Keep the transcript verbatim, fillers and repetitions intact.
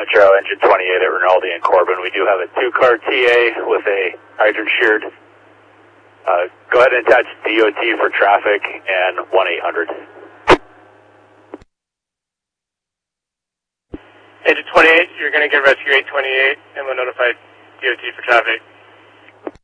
Metro, engine twenty-eight at Rinaldi and Corbin. We do have a two-car T A with a hydrant sheared. Uh, go ahead and attach D O T for traffic and one eight hundred. Engine twenty-eight, you're going to get rescue eight twenty-eight, and we'll notify D O T for traffic.